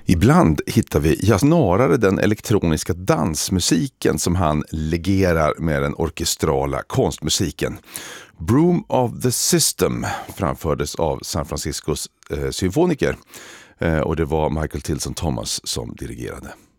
Ibland hittar vi snarare den elektroniska dansmusiken som han legerar med den orkestrala konstmusiken. Broom of the System framfördes av San Franciscos symfoniker och det var Michael Tilson Thomas som dirigerade.